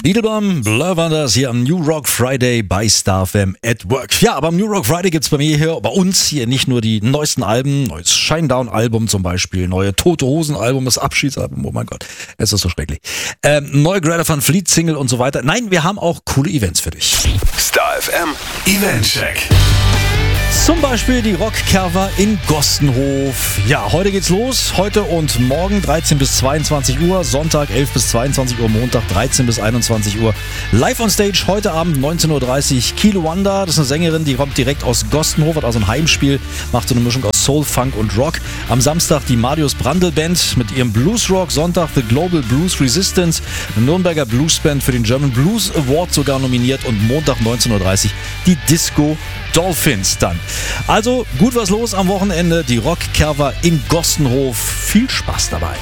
Lidlbaum, Blur war das hier am New Rock Friday bei Star FM at Work. Ja, aber am New Rock Friday gibt's bei mir hier, bei uns hier nicht nur die neuesten Alben, neues Shinedown-Album zum Beispiel, neue Tote Hosen-Album, das Abschiedsalbum, oh mein Gott, es ist so schrecklich. Neue Greta Van Fleet Single und so weiter. Nein, wir haben auch coole Events für dich. Star FM Event Check. Zum Beispiel die Rockkerwa in Gostenhof. Ja, heute geht's los. Heute und morgen 13 bis 22 Uhr. Sonntag 11 bis 22 Uhr. Montag 13 bis 21 Uhr. Live on Stage heute Abend 19.30 Uhr. Kilo Wanda, das ist eine Sängerin, die kommt direkt aus Gostenhof, hat also ein Heimspiel, macht so eine Mischung aus Soul, Funk und Rock. Am Samstag die Marius Brandl Band mit ihrem Blues Rock. Sonntag The Global Blues Resistance. Eine Nürnberger Blues Band für den German Blues Award sogar nominiert. Und Montag 19.30 Uhr die Disco Dolphins dann. Also gut was los am Wochenende. Die Rockkerwa in Gostenhof. Viel Spaß dabei.